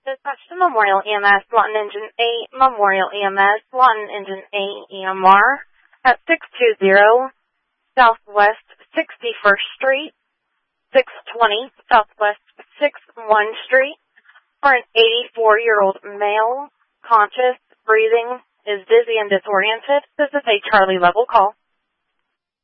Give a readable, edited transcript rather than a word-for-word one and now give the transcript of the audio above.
Dispatch to Memorial EMS, Lawton Engine 8, Memorial EMS, Lawton Engine 8 EMR at 620 Southwest 61st Street, 620 Southwest 61 Street, for an 84-year-old male, conscious, breathing, is dizzy and disoriented. This is a Charlie level call.